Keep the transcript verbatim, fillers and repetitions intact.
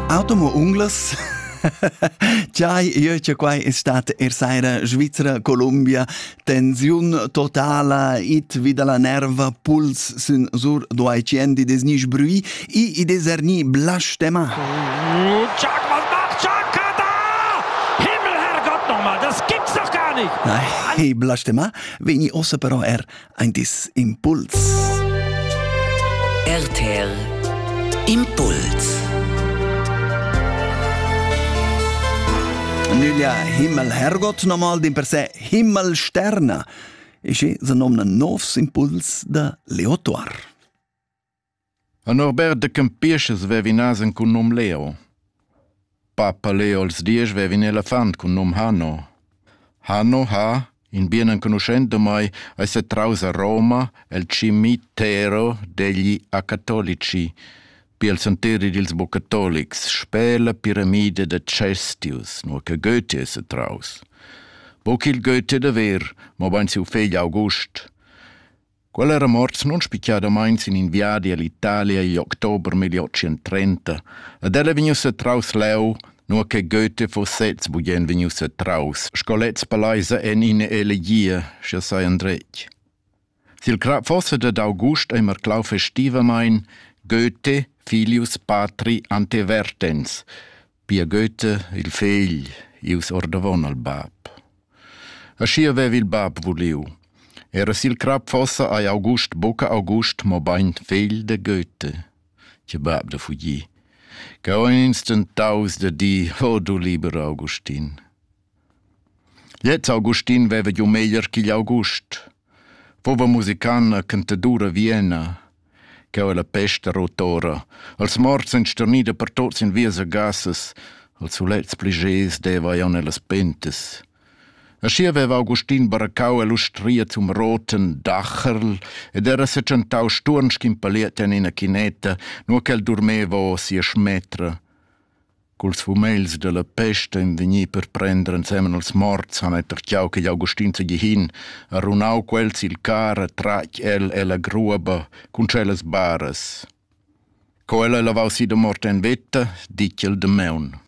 Automo unglas. Tjai, io c'è qua è stata Ersaira, Svizzera, Colombia, tensiun totala, it vida la nerva, puls sin sur duecento des nisch brui, i i deserni blastema. Chuck, was macht Chuck da? Himmel, Herrgott nochmal, das gibt's doch gar nicht. Ei, blastema, veni ossa però er ein dis Impuls. R T R Impuls. Nülia Himmel Herrgott normal din per se Himmel Sterna. E c'è se nomna novs impuls da Leotuar. A Norbert de Campiesches vevi nasen cun nom Leo. Papa Leo als dies vevi un elefant cun nom Hanno. Hanno ha, in bien conoscendo mai, ai se traus a Roma el cimitero degli acattolici, pi al santeri dils Bocattolics, spela piramide de Cestius, no che Goethe se traus. Boc il Goethe de ver, mo bain siu fegl August. Qual era morts non spicciada mains in inviadi all'Italia in ottobre milleottocentotrenta, ed ella veniusse traus leu, no che Goethe fossets bugen veniusse traus, scolets palaisa en in elegia, scha sai andrec. Sil crap fosse de August eimer clau festiva main, Goethe, filius patri antevertens, pia Goethe il fegl, ius ordavon al bab. Asci avevi il bab vuliu. Era sil crap fossa ai August, boca August, mo bain fegl de Goethe. Che bab de fuggi. Ca un instant taus de di, oh du lieber Augustin. Jetzt Augustin veva giu meglier ch'il August. Fova musicana cantadura Vienna, che la peste rotora, als morts in sternida per tots in vies gasses, als sulets pligés deva ion elas pentes. Asci aveva Augustin baracau elustria zum roten Dacherl, ed era se centau sturnskin palieten in a chineta, no che el dormeva o sia schmetra. Culs fumels de la peste in vegni per prendere insieme als morts, han etterchiau che gli Augustin se hin, arrunau quels il cara trac el e la gruaba, cun celas baras. Co ella lavau si de morte in vetta, dicel de meun.